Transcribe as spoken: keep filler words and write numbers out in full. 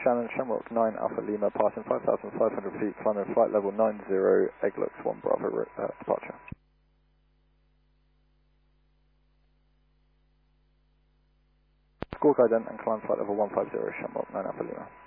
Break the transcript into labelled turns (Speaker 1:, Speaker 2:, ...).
Speaker 1: Shannon, Shamrock nine Alpha Lima, passing five thousand five hundred feet, climbing flight level nine zero, Eglux one Bravo uh, departure. Score guide then and climb flight level one five zero, Shamrock nine Alpha Lima.